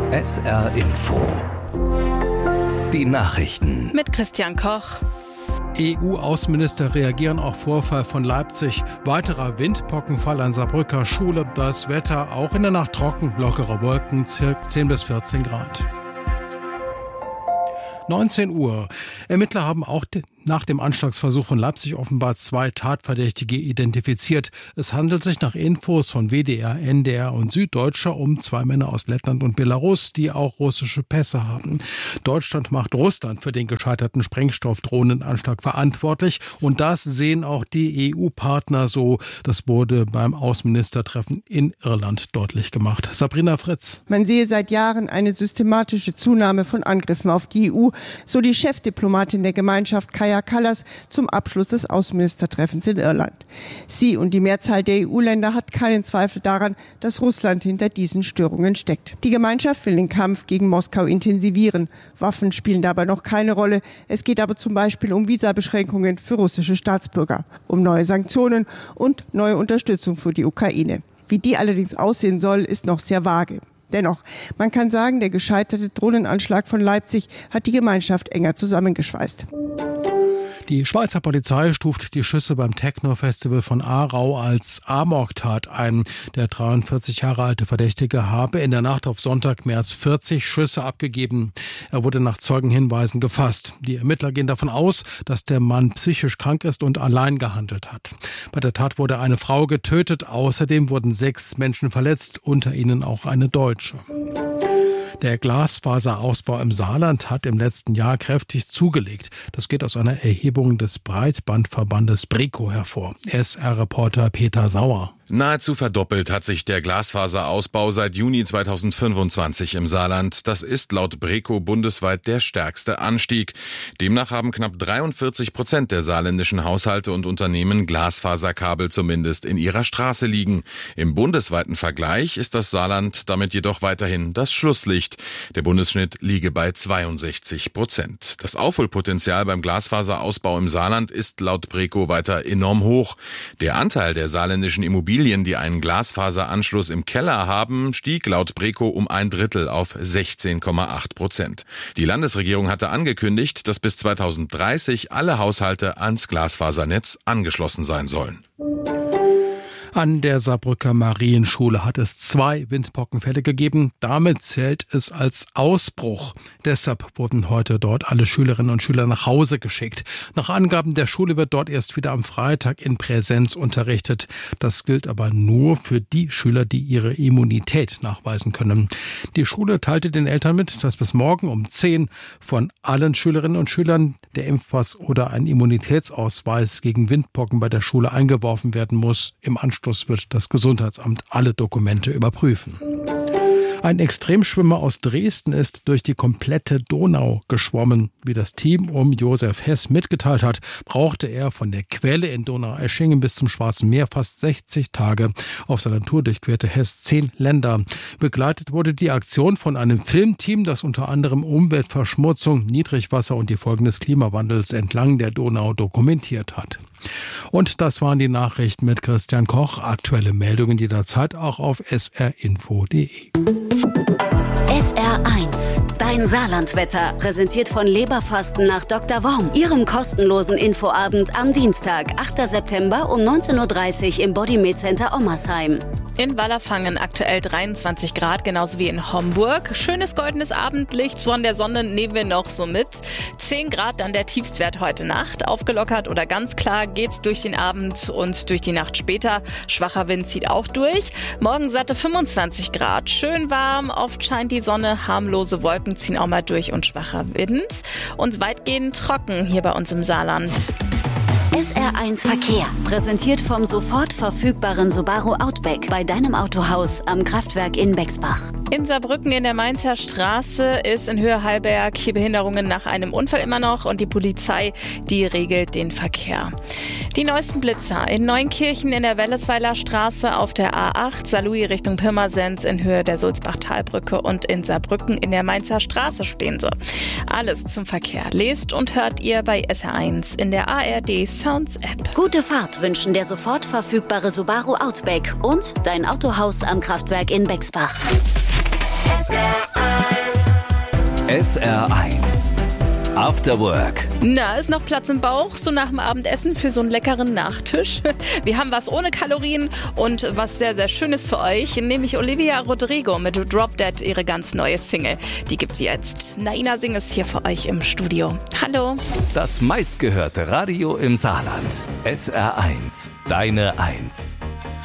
SR Info. Die Nachrichten. Mit Christian Koch. EU-Außenminister reagieren auf Vorfall von Leipzig. Weiterer Windpockenfall an Saarbrücker Schule. Das Wetter auch in der Nacht trocken. Lockere Wolken, 10 bis 14 Grad. 19 Uhr. Ermittler haben auch nach dem Anschlagsversuch von Leipzig offenbar 2 Tatverdächtige identifiziert. Es handelt sich nach Infos von WDR, NDR und Süddeutscher um 2 Männer aus Lettland und Belarus, die auch russische Pässe haben. Deutschland macht Russland für den gescheiterten Sprengstoffdrohnenanschlag verantwortlich. Und das sehen auch die EU-Partner so. Das wurde beim Außenministertreffen in Irland deutlich gemacht. Sabrina Fritz. Man sehe seit Jahren eine systematische Zunahme von Angriffen auf die EU, so die Chefdiplomatin der Gemeinschaft Kaja Kallas zum Abschluss des Außenministertreffens in Irland. Sie und die Mehrzahl der EU-Länder hat keinen Zweifel daran, dass Russland hinter diesen Störungen steckt. Die Gemeinschaft will den Kampf gegen Moskau intensivieren. Waffen spielen dabei noch keine Rolle. Es geht aber zum Beispiel um Visabeschränkungen für russische Staatsbürger, um neue Sanktionen und neue Unterstützung für die Ukraine. Wie die allerdings aussehen soll, ist noch sehr vage. Dennoch, man kann sagen, der gescheiterte Drohnenanschlag von Leipzig hat die Gemeinschaft enger zusammengeschweißt. Die Schweizer Polizei stuft die Schüsse beim Techno-Festival von Aarau als Amoktat ein. Der 43 Jahre alte Verdächtige habe in der Nacht auf Sonntag mehr als 40 Schüsse abgegeben. Er wurde nach Zeugenhinweisen gefasst. Die Ermittler gehen davon aus, dass der Mann psychisch krank ist und allein gehandelt hat. Bei der Tat wurde eine Frau getötet. Außerdem wurden 6 Menschen verletzt, unter ihnen auch eine Deutsche. Der Glasfaserausbau im Saarland hat im letzten Jahr kräftig zugelegt. Das geht aus einer Erhebung des Breitbandverbandes BREKO hervor. SR-Reporter Peter Sauer. Nahezu verdoppelt hat sich der Glasfaserausbau seit Juni 2025 im Saarland. Das ist laut BREKO bundesweit der stärkste Anstieg. Demnach haben knapp 43% der saarländischen Haushalte und Unternehmen Glasfaserkabel zumindest in ihrer Straße liegen. Im bundesweiten Vergleich ist das Saarland damit jedoch weiterhin das Schlusslicht. Der Bundesschnitt liege bei 62%. Das Aufholpotenzial beim Glasfaserausbau im Saarland ist laut BREKO weiter enorm hoch. Der Anteil der saarländischen Immobilien, die einen Glasfaseranschluss im Keller haben, stieg laut BREKO um 1/3 auf 16,8%. Die Landesregierung hatte angekündigt, dass bis 2030 alle Haushalte ans Glasfasernetz angeschlossen sein sollen. An der Saarbrücker Marienschule hat es 2 Windpockenfälle gegeben. Damit zählt es als Ausbruch. Deshalb wurden heute dort alle Schülerinnen und Schüler nach Hause geschickt. Nach Angaben der Schule wird dort erst wieder am Freitag in Präsenz unterrichtet. Das gilt aber nur für die Schüler, die ihre Immunität nachweisen können. Die Schule teilte den Eltern mit, dass bis morgen um 10 von allen Schülerinnen und Schülern der Impfpass oder ein Immunitätsausweis gegen Windpocken bei der Schule eingeworfen werden muss. Im Anschluss wird das Gesundheitsamt alle Dokumente überprüfen. Ein Extremschwimmer aus Dresden ist durch die komplette Donau geschwommen. Wie das Team um Josef Hess mitgeteilt hat, brauchte er von der Quelle in Donaueschingen bis zum Schwarzen Meer fast 60 Tage. Auf seiner Tour durchquerte Hess 10 Länder. Begleitet wurde die Aktion von einem Filmteam, das unter anderem Umweltverschmutzung, Niedrigwasser und die Folgen des Klimawandels entlang der Donau dokumentiert hat. Und das waren die Nachrichten mit Christian Koch. Aktuelle Meldungen jederzeit auch auf srinfo.de. SR1, dein Saarlandwetter, präsentiert von Leberfasten nach Dr. Worm, Ihrem kostenlosen Infoabend am Dienstag, 8. September um 19.30 Uhr im Bodymed Center Ommersheim. In Wallerfangen aktuell 23 Grad, genauso wie in Homburg. Schönes goldenes Abendlicht, von der Sonne nehmen wir noch so mit. 10 Grad dann der Tiefstwert heute Nacht. Aufgelockert oder ganz klar geht's durch den Abend und durch die Nacht später. Schwacher Wind zieht auch durch. Morgen satte 25 Grad, schön warm, oft scheint die Sonne, harmlose Wolken ziehen auch mal durch und schwacher Wind. Und weitgehend trocken hier bei uns im Saarland. SR1 Verkehr, präsentiert vom sofort verfügbaren Subaru Outback bei deinem Autohaus am Kraftwerk in Bexbach. In Saarbrücken in der Mainzer Straße ist in Höhe Hallberg hier Behinderungen nach einem Unfall immer noch und die Polizei, die regelt den Verkehr. Die neuesten Blitzer in Neunkirchen in der Wellesweiler Straße auf der A8, Saarlouis Richtung Pirmasens in Höhe der Sulzbach-Talbrücke und in Saarbrücken in der Mainzer Straße stehen sie. Alles zum Verkehr lest und hört ihr bei SR1 in der ARD Sounds App. Gute Fahrt wünschen der sofort verfügbare Subaru Outback und dein Autohaus am Kraftwerk in Bexbach. SR1 After Work. Na, ist noch Platz im Bauch, so nach dem Abendessen für so einen leckeren Nachtisch? Wir haben was ohne Kalorien und was sehr, sehr Schönes für euch, nämlich Olivia Rodrigo mit Drop Dead, ihre ganz neue Single. Die gibt's jetzt. Naina Singh ist hier für euch im Studio. Hallo. Das meistgehörte Radio im Saarland. SR1, deine 1.